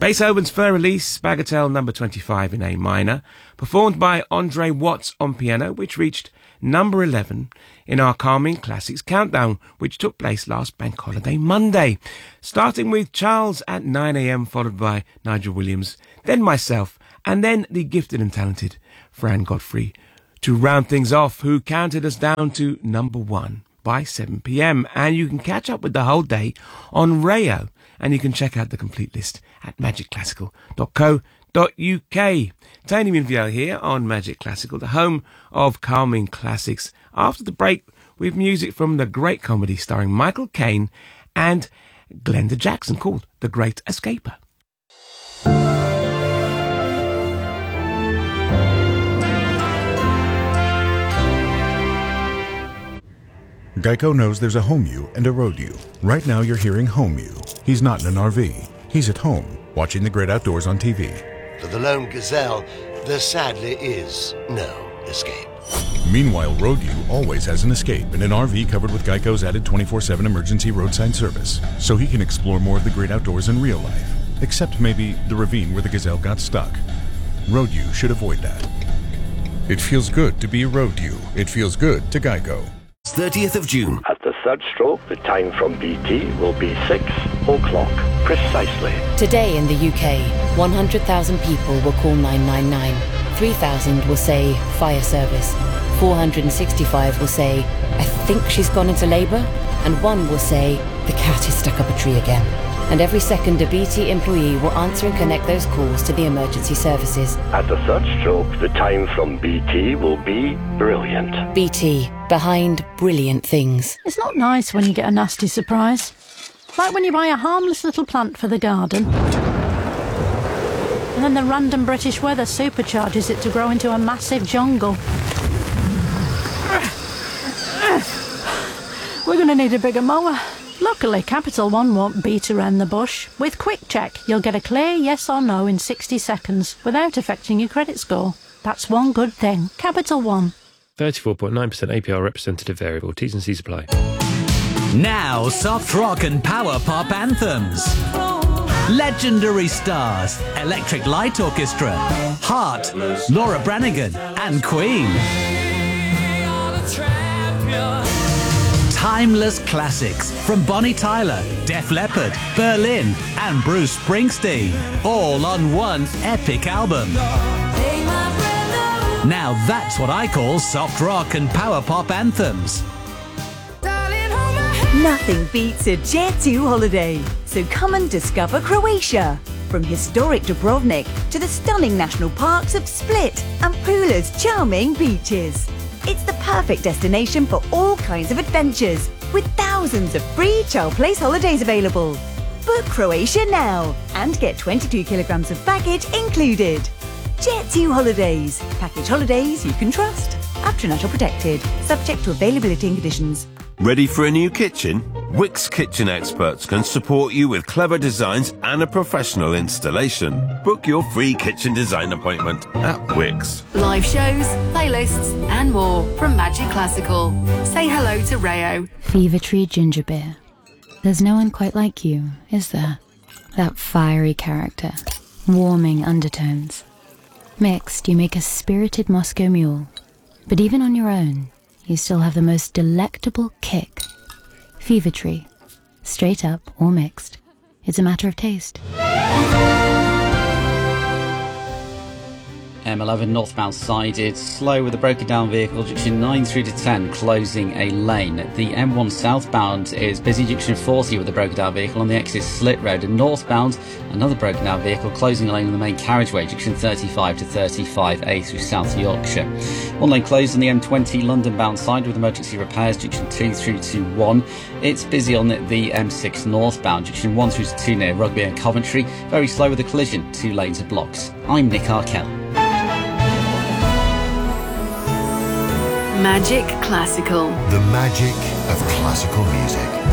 Beethoven's Fur Release, Bagatelle number 25 in A minor, performed by Andre Watts on piano, which reached number 11 in our Calming Classics countdown, which took place last Bank Holiday Monday. Starting with Charles at 9 a.m, followed by Nigel Williams, then myself, and then the gifted and talented Fran Godfrey to round things off, who counted us down to number 1 by 7 p.m. And you can catch up with the whole day on Rayo, and you can check out the complete list at magicclassical.co.uk. Tony Minviel here on Magic Classical, the home of Calming Classics. After the break, with music from the great comedy starring Michael Caine and Glenda Jackson called The Great Escaper. Geico knows there's a home you and a road you. Right now you're hearing home you. He's not in an RV. He's at home, watching the great outdoors on TV. For the lone gazelle, there sadly is no escape. Meanwhile, road you always has an escape in an RV covered with Geico's added 24/7 emergency roadside service, so he can explore more of the great outdoors in real life. Except maybe the ravine where the gazelle got stuck. Road you should avoid that. It feels good to be a road you. It feels good to Geico. 30th of June. At the third stroke, the time from BT will be 6 o'clock precisely. Today in the UK, 100,000 people will call 999. 3,000 will say fire service. 465 will say, I think she's gone into labour. And 1 will say, the cat is stuck up a tree again. And every second a BT employee will answer and connect those calls to the emergency services. At the third stroke, the time from BT will be brilliant. BT, behind brilliant things. It's not nice when you get a nasty surprise. Like when you buy a harmless little plant for the garden, and then the random British weather supercharges it to grow into a massive jungle. We're going to need a bigger mower. Luckily, Capital One won't beat around the bush. With Quick Check, you'll get a clear yes or no in 60 seconds without affecting your credit score. That's one good thing. Capital One. 34.9% APR representative variable. T's and C's apply. Now, soft rock and power pop anthems. Legendary stars, Electric Light Orchestra, Heart, Laura Branigan and Queen. Timeless classics from Bonnie Tyler, Def Leppard, Berlin and Bruce Springsteen, all on one epic album. Now that's what I call soft rock and power pop anthems. Nothing beats a Jet2 holiday, so come and discover Croatia. From historic Dubrovnik to the stunning national parks of Split and Pula's charming beaches. It's the perfect destination for all kinds of adventures, with thousands of free child place holidays available. Book Croatia now and get 22 kilograms of baggage included. Jet2 Holidays. Package holidays you can trust. After protected. Subject to availability and conditions. Ready for a new kitchen? Wix Kitchen Experts can support you with clever designs and a professional installation. Book your free kitchen design appointment at Wix. Live shows, playlists and more from Magic Classical. Say hello to Rayo. Fever Tree Ginger Beer. There's no one quite like you, is there? That fiery character. Warming undertones. Mixed, you make a spirited Moscow Mule. But even on your own, you still have the most delectable kick. Fever Tree. Straight up or mixed. It's a matter of taste. M11 northbound sided, slow with a broken down vehicle, junction 9 through to 10 closing a lane. The M1 southbound is busy, junction 40 with a broken down vehicle on the exit Slit Road, and northbound another broken down vehicle closing a lane on the main carriageway, junction 35 to 35A through South Yorkshire. One lane closed on the M20 London bound side with emergency repairs, junction 2 through to 1. It's busy on the M6 northbound, junction 1 through to 2 near Rugby and Coventry, very slow with a collision, 2 lanes are blocked. I'm Nick Arkell. Magic Classical. The magic of classical music.